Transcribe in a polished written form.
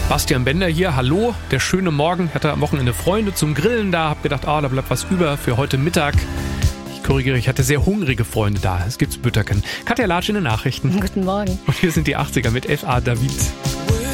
Bastian Bender hier, hallo, der schöne Morgen. Ich hatte am Wochenende Freunde zum Grillen da, hab gedacht, da bleibt was über für heute Mittag. Ich korrigiere, ich hatte sehr hungrige Freunde da. Es gibt's Bütterken. Katja Latsch in den Nachrichten. Guten Morgen. Und hier sind die 80er mit F.A. David.